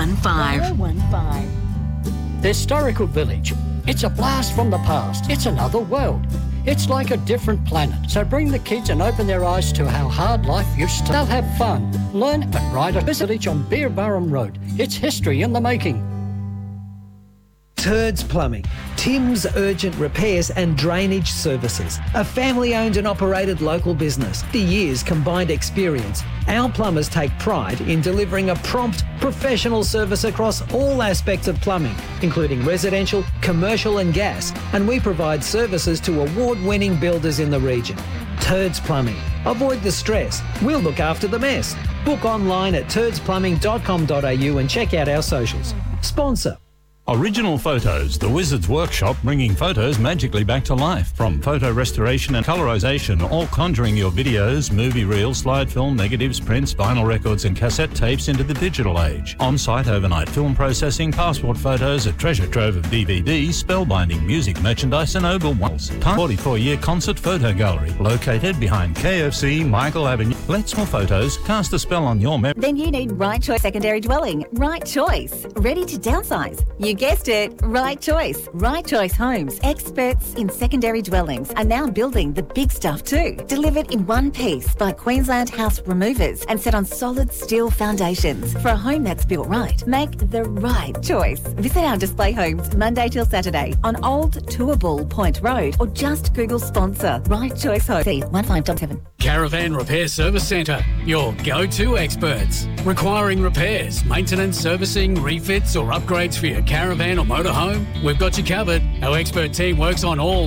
1015. The historical village. It's a blast from the past. It's another world. It's like a different planet. So bring the kids and open their eyes to how hard life used to. They'll have fun, learn and ride a village on Beerburrum Road. It's history in the making. Turds Plumbing, Tim's Urgent Repairs and Drainage Services, a family-owned and operated local business. For years combined experience, our plumbers take pride in delivering a prompt, professional service across all aspects of plumbing, including residential, commercial and gas, and we provide services to award-winning builders in the region. Turds Plumbing. Avoid the stress. We'll look after the mess. Book online at turdsplumbing.com.au and check out our socials. Sponsor. Original Photos, the Wizard's Workshop, bringing photos magically back to life. From photo restoration and colorization, all conjuring your videos, movie reels, slide film, negatives, prints, vinyl records and cassette tapes into the digital age. On-site overnight film processing, passport photos, a treasure trove of DVDs, spellbinding music merchandise and oval walls. 44-year concert photo gallery, located behind KFC, Michael Avenue. Let small photos cast a spell on your memory. Then you need Right Choice Secondary Dwelling. Right Choice. Ready to downsize. You guessed it, Right Choice. Right Choice Homes, experts in secondary dwellings, are now building the big stuff too. Delivered in one piece by Queensland House Removers and set on solid steel foundations. For a home that's built right, make the right choice. Visit our display homes Monday till Saturday on Old Toowoomba Point Road or just Google sponsor Right Choice Home. See 1577. Caravan Repair Service Centre, your go-to experts. Requiring repairs, maintenance, servicing, refits or upgrades for your caravan or motorhome? We've got you covered. Our expert team works on all